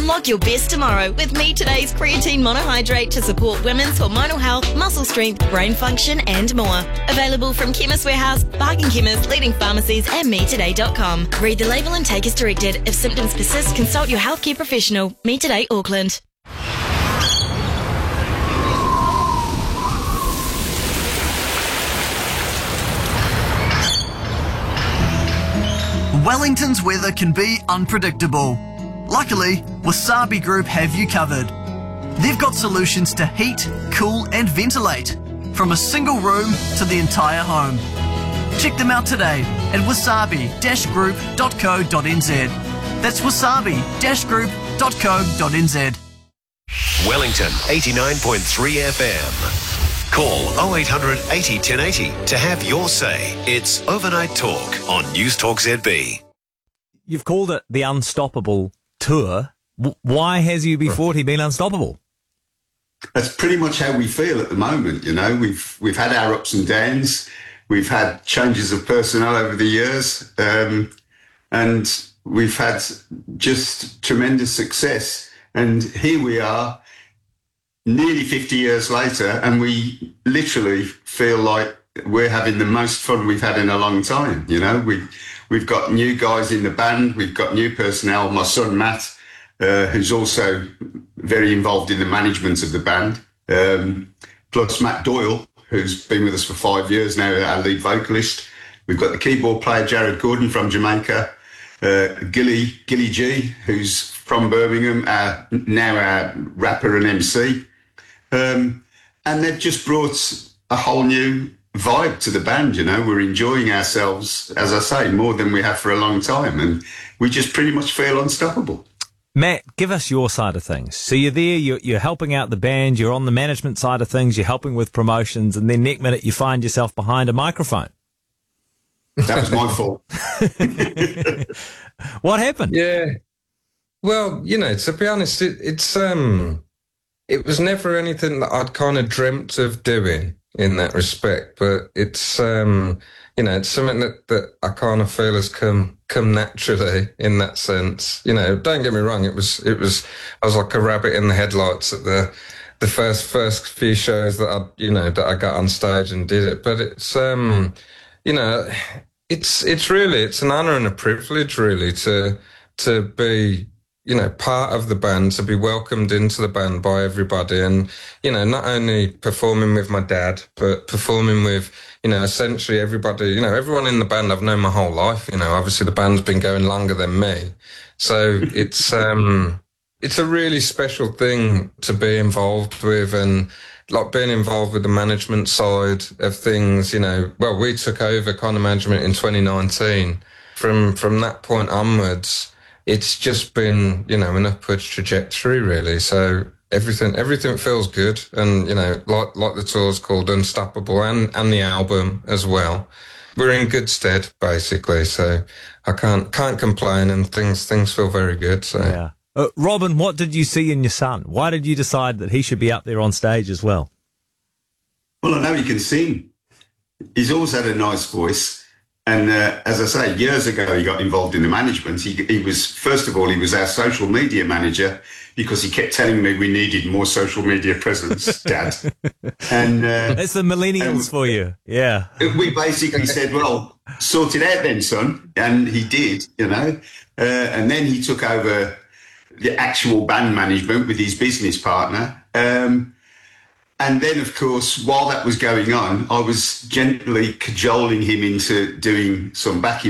Unlock your best tomorrow with Me Today's Creatine Monohydrate to support women's hormonal health, muscle strength, brain function and more. Available from Chemist Warehouse, Bargain Chemist, leading pharmacies and MeToday.com. Read the label and take as directed. If symptoms persist, consult your healthcare professional. Me Today, Auckland. Wellington's weather can be unpredictable. Luckily, Wasabi Group have you covered. They've got solutions to heat, cool and ventilate, from a single room to the entire home. Check them out today at wasabi-group.co.nz. That's wasabi-group.co.nz. Wellington 89.3 FM. Call 0800 80 1080 to have your say. It's Overnight Talk on News Talk ZB. You've called it the Unstoppable Tour. Why has UB40 been unstoppable? That's pretty much how we feel at the moment. You know, we've had our ups and downs. We've had changes of personnel over the years, and we've had just tremendous success. And here we are, nearly 50 years later, and we literally feel like we're having the most fun we've had in a long time. You know, we've got new guys in the band, we've got new personnel. My son Matt, who's also very involved in the management of the band, plus Matt Doyle, who's been with us for 5 years now, our lead vocalist. We've got the keyboard player Jared Gordon from Jamaica, Gilly G, who's from Birmingham, now our rapper and MC. And they've just brought a whole new vibe to the band. You know, we're enjoying ourselves, as I say, more than we have for a long time. And we just pretty much feel unstoppable. Matt, give us your side of things. So you're there, you're helping out the band, you're on the management side of things, you're helping with promotions, and then next minute you find yourself behind a microphone. That was my fault. What happened? Yeah. Well, you know, to be honest, it was never anything that I'd kind of dreamt of doing in that respect, but it's, you know, it's something that I kind of feel has come naturally in that sense. You know, don't get me wrong, I was like a rabbit in the headlights at the first few shows that I got on stage and did it. But it's, you know, it's an honor and a privilege really to be, you know, part of the band, to be welcomed into the band by everybody. And, you know, not only performing with my dad, but performing with, you know, essentially everybody, you know, everyone in the band I've known my whole life. You know, obviously the band's been going longer than me. So it's a really special thing to be involved with, and like being involved with the management side of things, you know. Well, we took over kind of management in 2019. From that point onwards, it's just been, you know, an upwards trajectory really. So everything feels good, and you know, like the tour's called Unstoppable, and the album as well. We're in good stead basically, so I can't complain, and things feel very good. So yeah. Robin, what did you see in your son? Why did you decide that he should be up there on stage as well? Well, I know he can sing. He's always had a nice voice. And as I say, years ago, he got involved in the management. He was, first of all, he was our social media manager, because he kept telling me we needed more social media presence, Dad. And that's the millennials for you. Yeah. We basically said, well, sort it out then, son. And he did, you know. And then he took over the actual band management with his business partner. And then, of course, while that was going on, I was gently cajoling him into doing some backing